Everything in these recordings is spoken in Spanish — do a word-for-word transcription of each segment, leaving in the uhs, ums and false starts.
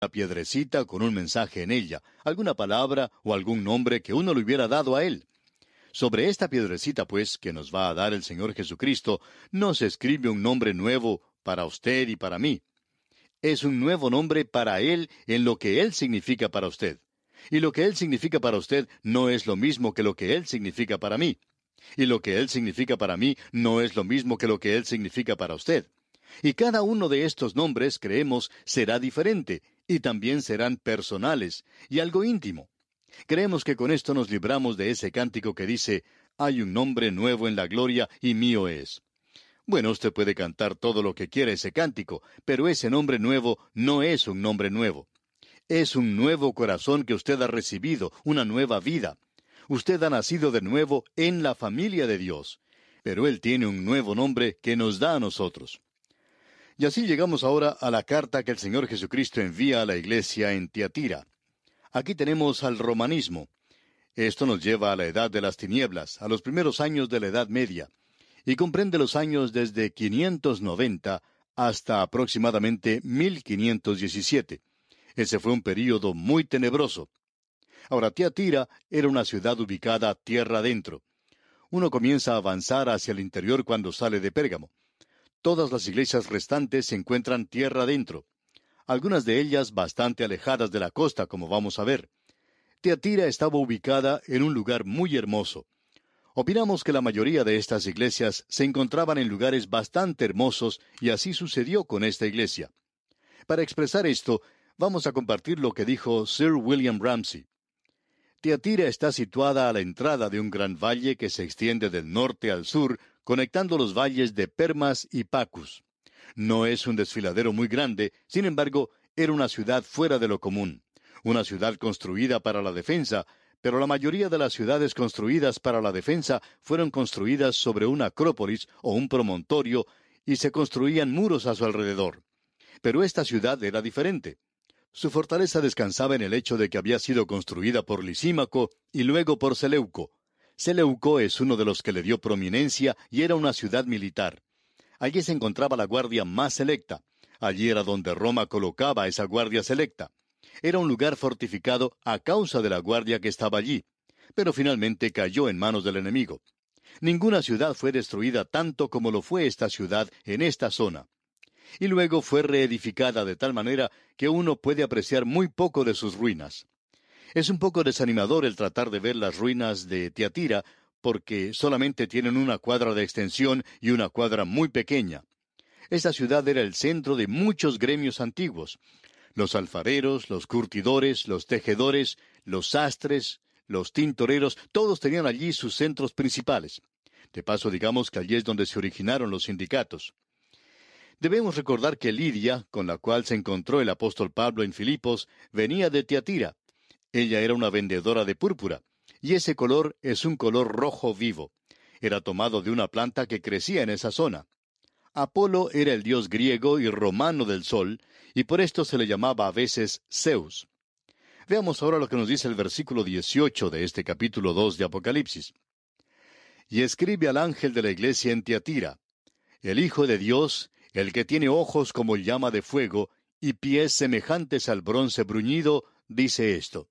una piedrecita con un mensaje en ella, alguna palabra o algún nombre que uno le hubiera dado a él. Sobre esta piedrecita, pues, que nos va a dar el Señor Jesucristo, no se escribe un nombre nuevo para usted y para mí. Es un nuevo nombre para Él en lo que Él significa para usted. Y lo que Él significa para usted no es lo mismo que lo que Él significa para mí. Y lo que Él significa para mí no es lo mismo que lo que Él significa para usted. Y cada uno de estos nombres, creemos, será diferente, y también serán personales, y algo íntimo. Creemos que con esto nos libramos de ese cántico que dice, «Hay un nombre nuevo en la gloria, y mío es». Bueno, usted puede cantar todo lo que quiera ese cántico, pero ese nombre nuevo no es un nombre nuevo. Es un nuevo corazón que usted ha recibido, una nueva vida. Usted ha nacido de nuevo en la familia de Dios, pero Él tiene un nuevo nombre que nos da a nosotros. Y así llegamos ahora a la carta que el Señor Jesucristo envía a la iglesia en Tiatira. Aquí tenemos al romanismo. Esto nos lleva a la edad de las tinieblas, a los primeros años de la Edad Media, y comprende los años desde quinientos noventa hasta aproximadamente mil quinientos diecisiete. Ese fue un período muy tenebroso. Ahora, Tiatira era una ciudad ubicada tierra adentro. Uno comienza a avanzar hacia el interior cuando sale de Pérgamo. Todas las iglesias restantes se encuentran tierra adentro. Algunas de ellas bastante alejadas de la costa, como vamos a ver. Tiatira estaba ubicada en un lugar muy hermoso. Opinamos que la mayoría de estas iglesias se encontraban en lugares bastante hermosos, y así sucedió con esta iglesia. Para expresar esto, vamos a compartir lo que dijo Sir William Ramsay. Tiatira está situada a la entrada de un gran valle que se extiende del norte al sur, conectando los valles de Permas y Pacus. No es un desfiladero muy grande, sin embargo, era una ciudad fuera de lo común, una ciudad construida para la defensa, pero la mayoría de las ciudades construidas para la defensa fueron construidas sobre una acrópolis o un promontorio, y se construían muros a su alrededor. Pero esta ciudad era diferente. Su fortaleza descansaba en el hecho de que había sido construida por Lisímaco y luego por Seleuco. Seleuco es uno de los que le dio prominencia y era una ciudad militar. Allí se encontraba la guardia más selecta. Allí era donde Roma colocaba esa guardia selecta. Era un lugar fortificado a causa de la guardia que estaba allí, pero finalmente cayó en manos del enemigo. Ninguna ciudad fue destruida tanto como lo fue esta ciudad en esta zona. Y luego fue reedificada de tal manera que uno puede apreciar muy poco de sus ruinas. Es un poco desanimador el tratar de ver las ruinas de Tiatira, porque solamente tienen una cuadra de extensión y una cuadra muy pequeña. Esta ciudad era el centro de muchos gremios antiguos. Los alfareros, los curtidores, los tejedores, los sastres, los tintoreros, todos tenían allí sus centros principales. De paso, digamos que allí es donde se originaron los sindicatos. Debemos recordar que Lidia, con la cual se encontró el apóstol Pablo en Filipos, venía de Tiatira. Ella era una vendedora de púrpura, y ese color es un color rojo vivo. Era tomado de una planta que crecía en esa zona. Apolo era el dios griego y romano del sol, y por esto se le llamaba a veces Zeus. Veamos ahora lo que nos dice el versículo dieciocho de este capítulo dos de Apocalipsis. Y escribe al ángel de la iglesia en Tiatira, el Hijo de Dios, el que tiene ojos como llama de fuego, y pies semejantes al bronce bruñido, dice esto.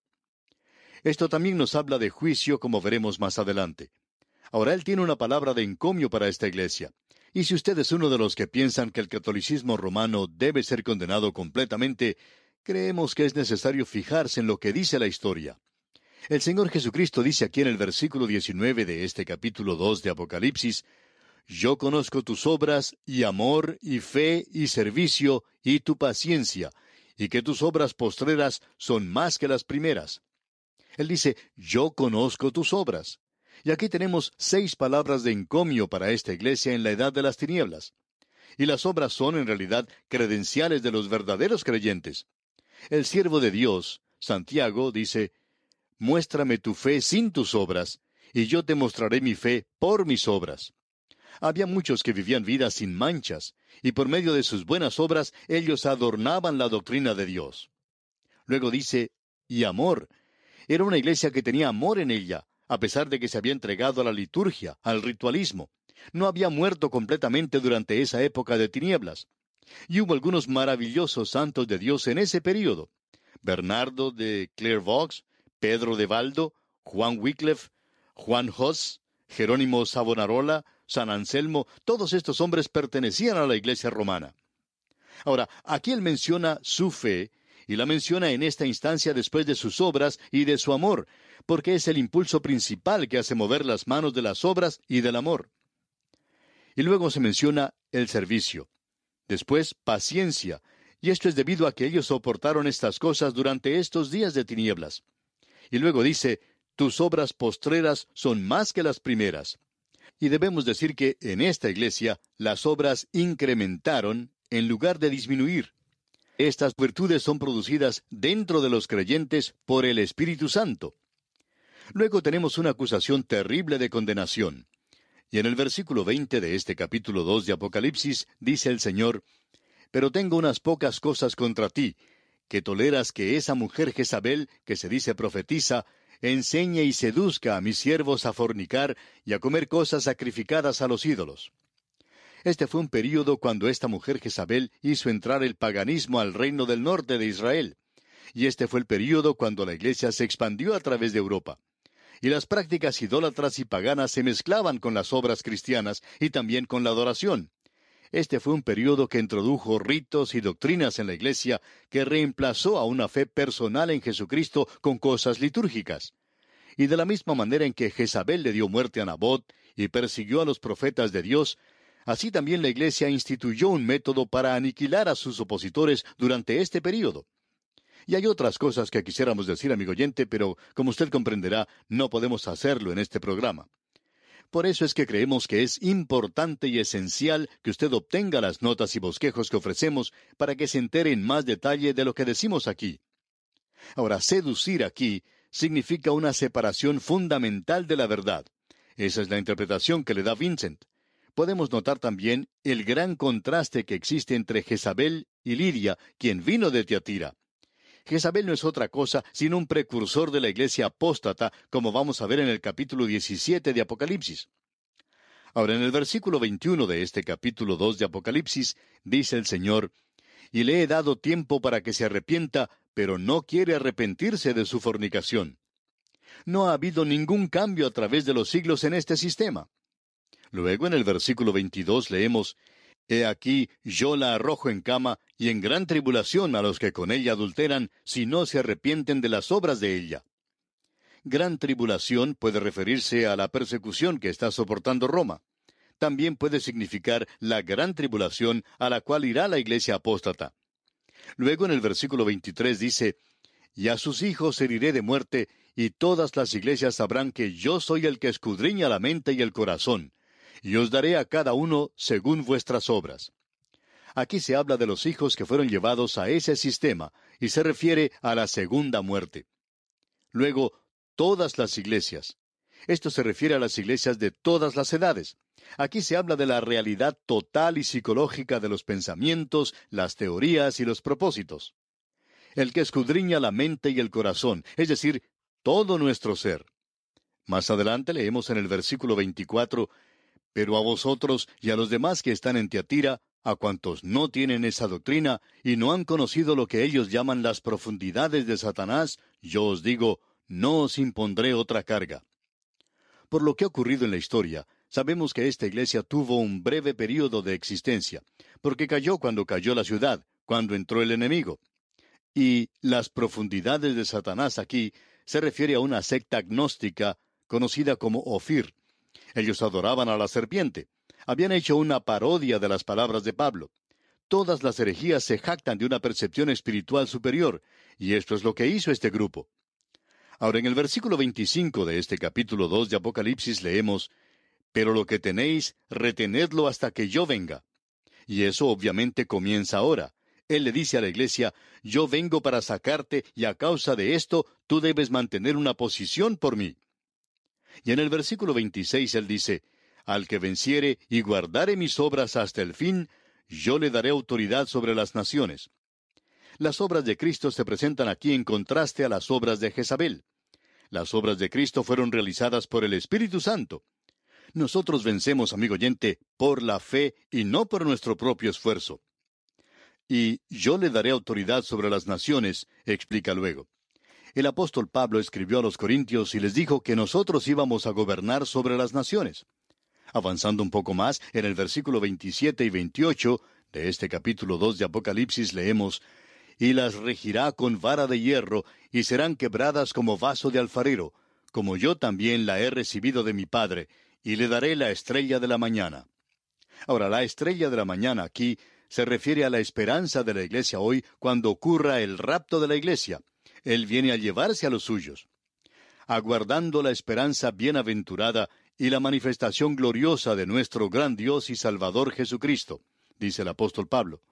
Esto también nos habla de juicio, como veremos más adelante. Ahora él tiene una palabra de encomio para esta iglesia. Y si usted es uno de los que piensan que el catolicismo romano debe ser condenado completamente, creemos que es necesario fijarse en lo que dice la historia. El Señor Jesucristo dice aquí en el versículo diecinueve de este capítulo dos de Apocalipsis, «Yo conozco tus obras, y amor, y fe, y servicio, y tu paciencia, y que tus obras postreras son más que las primeras». Él dice, «Yo conozco tus obras». Y aquí tenemos seis palabras de encomio para esta iglesia en la edad de las tinieblas. Y las obras son en realidad credenciales de los verdaderos creyentes. El siervo de Dios, Santiago, dice, «Muéstrame tu fe sin tus obras, y yo te mostraré mi fe por mis obras». Había muchos que vivían vidas sin manchas, y por medio de sus buenas obras ellos adornaban la doctrina de Dios. Luego dice, «y amor». Era una iglesia que tenía amor en ella, a pesar de que se había entregado a la liturgia, al ritualismo. No había muerto completamente durante esa época de tinieblas. Y hubo algunos maravillosos santos de Dios en ese período. Bernardo de Clairvaux, Pedro de Valdo, Juan Wycliffe, Juan Hus, Jerónimo Savonarola, San Anselmo, todos estos hombres pertenecían a la iglesia romana. Ahora, aquí él menciona su fe, y la menciona en esta instancia después de sus obras y de su amor, porque es el impulso principal que hace mover las manos de las obras y del amor. Y luego se menciona el servicio. Después, paciencia, y esto es debido a que ellos soportaron estas cosas durante estos días de tinieblas. Y luego dice, tus obras postreras son más que las primeras. Y debemos decir que en esta iglesia las obras incrementaron en lugar de disminuir. Estas virtudes son producidas dentro de los creyentes por el Espíritu Santo. Luego tenemos una acusación terrible de condenación. Y en el versículo veinte de este capítulo dos de Apocalipsis dice el Señor, pero tengo unas pocas cosas contra ti, que toleras que esa mujer Jezabel, que se dice profetiza, enseñe y seduzca a mis siervos a fornicar y a comer cosas sacrificadas a los ídolos. Este fue un período cuando esta mujer Jezabel hizo entrar el paganismo al reino del norte de Israel. Y este fue el período cuando la iglesia se expandió a través de Europa. Y las prácticas idólatras y paganas se mezclaban con las obras cristianas y también con la adoración. Este fue un período que introdujo ritos y doctrinas en la iglesia que reemplazó a una fe personal en Jesucristo con cosas litúrgicas. Y de la misma manera en que Jezabel le dio muerte a Nabot y persiguió a los profetas de Dios, así también la iglesia instituyó un método para aniquilar a sus opositores durante este período. Y hay otras cosas que quisiéramos decir, amigo oyente, pero como usted comprenderá, no podemos hacerlo en este programa. Por eso es que creemos que es importante y esencial que usted obtenga las notas y bosquejos que ofrecemos para que se entere en más detalle de lo que decimos aquí. Ahora, seducir aquí significa una separación fundamental de la verdad. Esa es la interpretación que le da Vincent. Podemos notar también el gran contraste que existe entre Jezabel y Lidia, quien vino de Tiatira. Jezabel no es otra cosa sino un precursor de la iglesia apóstata, como vamos a ver en el capítulo diecisiete de Apocalipsis. Ahora, en el versículo veintiuno de este capítulo dos de Apocalipsis, dice el Señor, «Y le he dado tiempo para que se arrepienta, pero no quiere arrepentirse de su fornicación». No ha habido ningún cambio a través de los siglos en este sistema. Luego, en el versículo veintidós leemos, «He aquí, yo la arrojo en cama, y en gran tribulación a los que con ella adulteran, si no se arrepienten de las obras de ella». Gran tribulación puede referirse a la persecución que está soportando Roma. También puede significar la gran tribulación a la cual irá la iglesia apóstata. Luego, en el versículo veintitrés dice, «Y a sus hijos heriré de muerte, y todas las iglesias sabrán que yo soy el que escudriña la mente y el corazón, y os daré a cada uno según vuestras obras». Aquí se habla de los hijos que fueron llevados a ese sistema, y se refiere a la segunda muerte. Luego, todas las iglesias. Esto se refiere a las iglesias de todas las edades. Aquí se habla de la realidad total y psicológica de los pensamientos, las teorías y los propósitos. El que escudriña la mente y el corazón, es decir, todo nuestro ser. Más adelante leemos en el versículo veinticuatro, «Pero a vosotros y a los demás que están en Tiatira, a cuantos no tienen esa doctrina y no han conocido lo que ellos llaman las profundidades de Satanás, yo os digo, no os impondré otra carga». Por lo que ha ocurrido en la historia, sabemos que esta iglesia tuvo un breve período de existencia, porque cayó cuando cayó la ciudad, cuando entró el enemigo. Y las profundidades de Satanás aquí se refiere a una secta agnóstica conocida como Ofir. Ellos adoraban a la serpiente. Habían hecho una parodia de las palabras de Pablo. Todas las herejías se jactan de una percepción espiritual superior, y esto es lo que hizo este grupo. Ahora, en el versículo veinticinco de este capítulo dos de Apocalipsis leemos, «Pero lo que tenéis, retenedlo hasta que yo venga». Y eso obviamente comienza ahora. Él le dice a la iglesia, «Yo vengo para sacarte, y a causa de esto, tú debes mantener una posición por mí». Y en el versículo veintiséis él dice, «Al que venciere y guardare mis obras hasta el fin, yo le daré autoridad sobre las naciones». Las obras de Cristo se presentan aquí en contraste a las obras de Jezabel. Las obras de Cristo fueron realizadas por el Espíritu Santo. Nosotros vencemos, amigo oyente, por la fe y no por nuestro propio esfuerzo. y yo le daré autoridad sobre las naciones, explica luego. El apóstol Pablo escribió a los Corintios y les dijo que nosotros íbamos a gobernar sobre las naciones. Avanzando un poco más, en el versículo veintisiete y veintiocho de este capítulo dos de Apocalipsis leemos: «Y las regirá con vara de hierro, y serán quebradas como vaso de alfarero, como yo también la he recibido de mi Padre, y le daré la estrella de la mañana». Ahora, la estrella de la mañana aquí se refiere a la esperanza de la iglesia hoy cuando ocurra el rapto de la iglesia. Él viene a llevarse a los suyos. Aguardando la esperanza bienaventurada y la manifestación gloriosa de nuestro gran Dios y Salvador Jesucristo, dice el apóstol Pablo.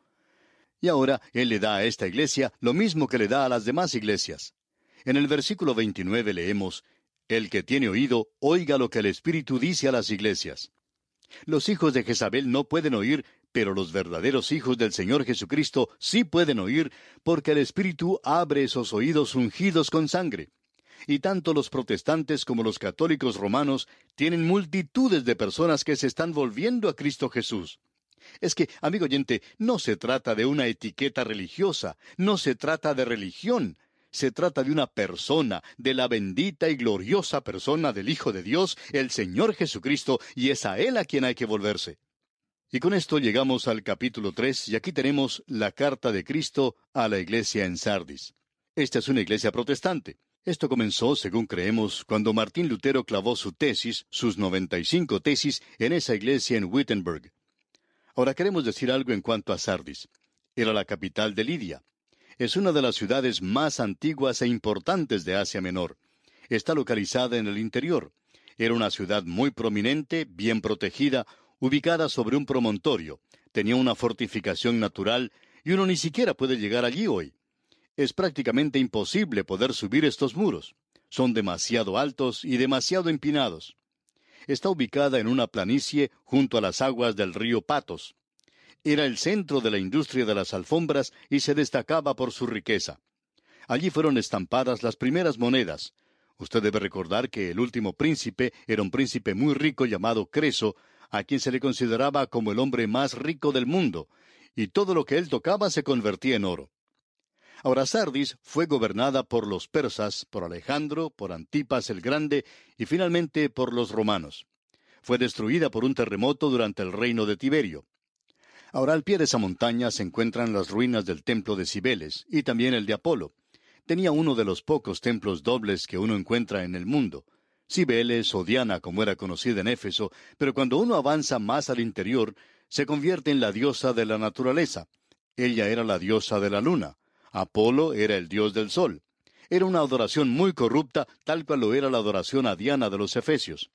Y ahora Él le da a esta iglesia lo mismo que le da a las demás iglesias. En el versículo veintinueve leemos: «El que tiene oído, oiga lo que el Espíritu dice a las iglesias». Los hijos de Jezabel no pueden oír, pero los verdaderos hijos del Señor Jesucristo sí pueden oír, porque el Espíritu abre esos oídos ungidos con sangre. Y tanto los protestantes como los católicos romanos tienen multitudes de personas que se están volviendo a Cristo Jesús. Es que, amigo oyente, no se trata de una etiqueta religiosa, no se trata de religión. Se trata de una persona, de la bendita y gloriosa persona del Hijo de Dios, el Señor Jesucristo, y es a Él a quien hay que volverse. Y con esto llegamos al capítulo tres, y aquí tenemos la carta de Cristo a la iglesia en Sardis. Esta es una iglesia protestante. Esto comenzó, según creemos, cuando Martín Lutero clavó su tesis, sus noventa y cinco tesis, en esa iglesia en Wittenberg. Ahora queremos decir algo en cuanto a Sardis. Era la capital de Lidia. Es una de las ciudades más antiguas e importantes de Asia Menor. Está localizada en el interior. Era una ciudad muy prominente, bien protegida, ubicada sobre un promontorio. Tenía una fortificación natural y uno ni siquiera puede llegar allí hoy. Es prácticamente imposible poder subir estos muros. Son demasiado altos y demasiado empinados. Está ubicada en una planicie junto a las aguas del río Patos. Era el centro de la industria de las alfombras y se destacaba por su riqueza. Allí fueron estampadas las primeras monedas. Usted debe recordar que el último príncipe era un príncipe muy rico llamado Creso, a quien se le consideraba como el hombre más rico del mundo, y todo lo que él tocaba se convertía en oro. Ahora Sardis fue gobernada por los persas, por Alejandro, por Antipas el Grande y finalmente por los romanos. Fue destruida por un terremoto durante el reino de Tiberio. Ahora al pie de esa montaña se encuentran las ruinas del templo de Cibeles y también el de Apolo. Tenía uno de los pocos templos dobles que uno encuentra en el mundo. Cibeles o Diana, como era conocida en Éfeso, pero cuando uno avanza más al interior, se convierte en la diosa de la naturaleza. Ella era la diosa de la luna. Apolo era el dios del sol. Era una adoración muy corrupta, tal cual lo era la adoración a Diana de los Efesios.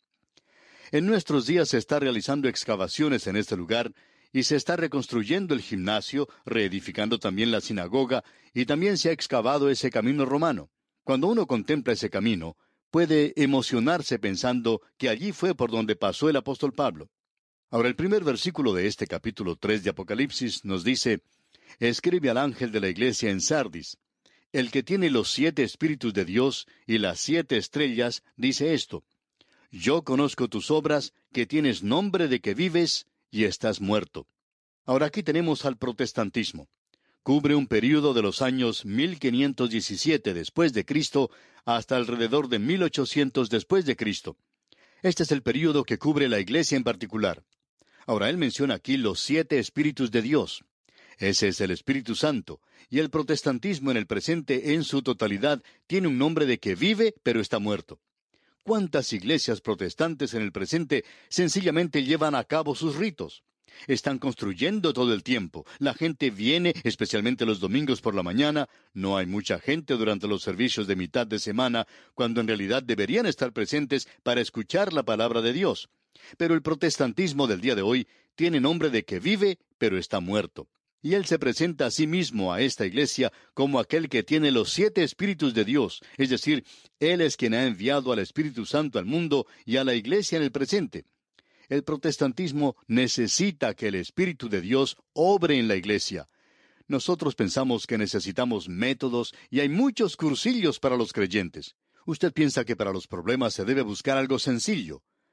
En nuestros días se está realizando excavaciones en este lugar, y se está reconstruyendo el gimnasio, reedificando también la sinagoga, y también se ha excavado ese camino romano. Cuando uno contempla ese camino, puede emocionarse pensando que allí fue por donde pasó el apóstol Pablo. Ahora, el primer versículo de este capítulo tres de Apocalipsis nos dice: «Escribe al ángel de la iglesia en Sardis. El que tiene los siete espíritus de Dios y las siete estrellas, dice esto: Yo conozco tus obras, que tienes nombre de que vives y estás muerto». Ahora aquí tenemos al protestantismo. Cubre un período de los años mil quinientos diecisiete después de Cristo hasta alrededor de mil ochocientos después de Cristo. Este es el período que cubre la iglesia en particular. Ahora él menciona aquí los siete espíritus de Dios. Ese es el Espíritu Santo, y el protestantismo en el presente en su totalidad tiene un nombre de que vive pero está muerto. ¿Cuántas iglesias protestantes en el presente sencillamente llevan a cabo sus ritos? Están construyendo todo el tiempo. La gente viene, especialmente los domingos por la mañana. No hay mucha gente durante los servicios de mitad de semana, cuando en realidad deberían estar presentes para escuchar la palabra de Dios. Pero el protestantismo del día de hoy tiene nombre de que vive, pero está muerto. Y él se presenta a sí mismo a esta iglesia como aquel que tiene los siete espíritus de Dios, es decir, él es quien ha enviado al Espíritu Santo al mundo y a la iglesia en el presente. El protestantismo necesita que el Espíritu de Dios obre en la iglesia. Nosotros pensamos que necesitamos métodos y hay muchos cursillos para los creyentes. Usted piensa que para los problemas se debe buscar algo sencillo.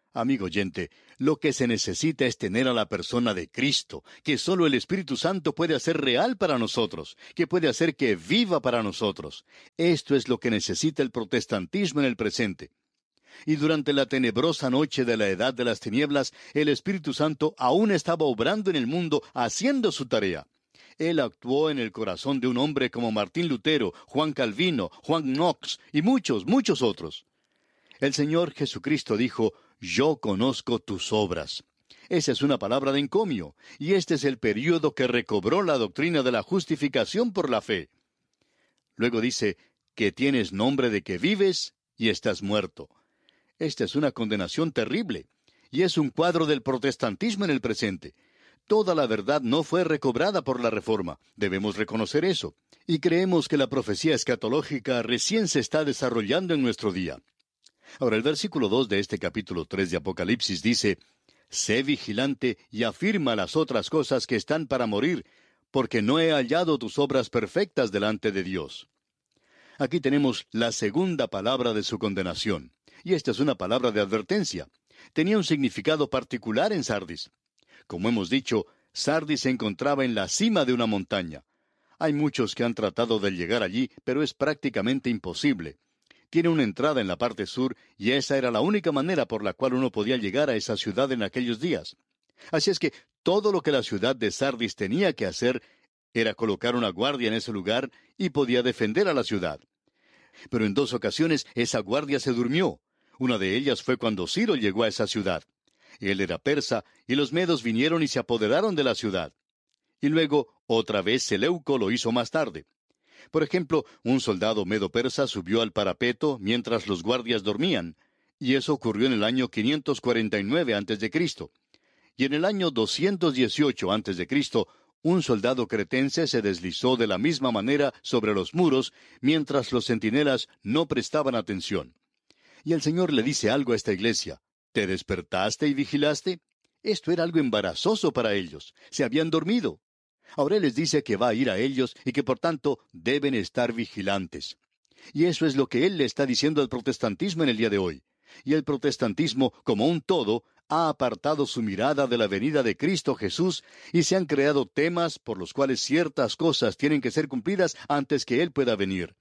Amigo oyente, lo que se necesita es tener a la persona de Cristo, que solo el Espíritu Santo puede hacer real para nosotros, que puede hacer que viva para nosotros. Esto es lo que necesita el protestantismo en el presente. Y durante la tenebrosa noche de la edad de las tinieblas, el Espíritu Santo aún estaba obrando en el mundo, haciendo su tarea. Él actuó en el corazón de un hombre como Martín Lutero, Juan Calvino, Juan Knox y muchos, muchos otros. El Señor Jesucristo dijo: «Yo conozco tus obras». Esa es una palabra de encomio, y este es el período que recobró la doctrina de la justificación por la fe. Luego dice que tienes nombre de que vives y estás muerto. Esta es una condenación terrible, y es un cuadro del protestantismo en el presente. Toda la verdad no fue recobrada por la Reforma, debemos reconocer eso, y creemos que la profecía escatológica recién se está desarrollando en nuestro día. Ahora, el versículo dos de este capítulo tres de Apocalipsis dice: «Sé vigilante y afirma las otras cosas que están para morir, porque no he hallado tus obras perfectas delante de Dios». Aquí tenemos la segunda palabra de su condenación, y esta es una palabra de advertencia. Tenía un significado particular en Sardis. Como hemos dicho, Sardis se encontraba en la cima de una montaña. Hay muchos que han tratado de llegar allí, pero es prácticamente imposible. Tiene una entrada en la parte sur, y esa era la única manera por la cual uno podía llegar a esa ciudad en aquellos días. Así es que todo lo que la ciudad de Sardis tenía que hacer era colocar una guardia en ese lugar y podía defender a la ciudad. Pero en dos ocasiones esa guardia se durmió. Una de ellas fue cuando Ciro llegó a esa ciudad. Él era persa, y los medos vinieron y se apoderaron de la ciudad. Y luego, otra vez, Seleuco lo hizo más tarde. Por ejemplo, un soldado medo-persa subió al parapeto mientras los guardias dormían, y eso ocurrió en el año quinientos cuarenta y nueve antes de Cristo. Y en el año doscientos dieciocho antes de Cristo, un soldado cretense se deslizó de la misma manera sobre los muros, mientras los centinelas no prestaban atención. Y el Señor le dice algo a esta iglesia: ¿te despertaste y vigilaste? Esto era algo embarazoso para ellos. Se habían dormido. Ahora Él les dice que va a ir a ellos y que por tanto deben estar vigilantes. Y eso es lo que Él le está diciendo al protestantismo en el día de hoy. Y el protestantismo, como un todo, ha apartado su mirada de la venida de Cristo Jesús, y se han creado temas por los cuales ciertas cosas tienen que ser cumplidas antes que Él pueda venir.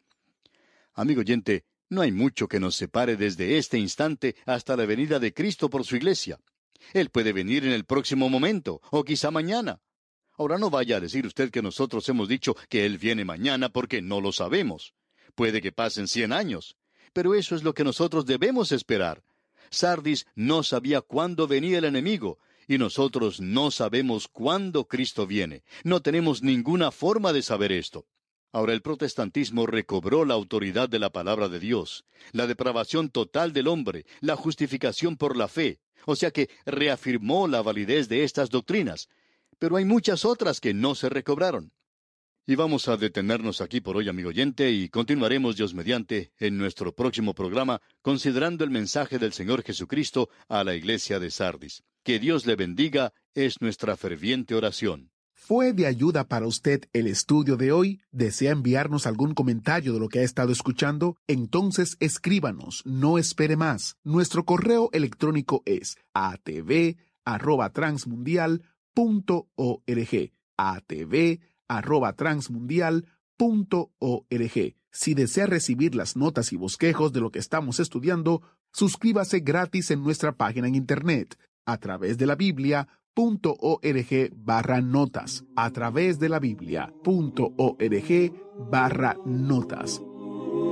Amigo oyente, no hay mucho que nos separe desde este instante hasta la venida de Cristo por su iglesia. Él puede venir en el próximo momento, o quizá mañana. Ahora, no vaya a decir usted que nosotros hemos dicho que Él viene mañana, porque no lo sabemos. Puede que pasen cien años, pero eso es lo que nosotros debemos esperar. Sardis no sabía cuándo venía el enemigo, y nosotros no sabemos cuándo Cristo viene. No tenemos ninguna forma de saber esto. Ahora, el protestantismo recobró la autoridad de la palabra de Dios, la depravación total del hombre, la justificación por la fe, o sea que reafirmó la validez de estas doctrinas. Pero hay muchas otras que no se recobraron. Y vamos a detenernos aquí por hoy, amigo oyente, y continuaremos, Dios mediante, en nuestro próximo programa, considerando el mensaje del Señor Jesucristo a la iglesia de Sardis. Que Dios le bendiga, es nuestra ferviente oración. ¿Fue de ayuda para usted el estudio de hoy? ¿Desea enviarnos algún comentario de lo que ha estado escuchando? Entonces escríbanos, no espere más. Nuestro correo electrónico es a t v arroba transmundial punto org. a t v arroba transmundial punto org. Si desea recibir las notas y bosquejos de lo que estamos estudiando, suscríbase gratis en nuestra página en internet, a través de la Biblia punto org barra notas, a través de la Biblia punto org barra notas.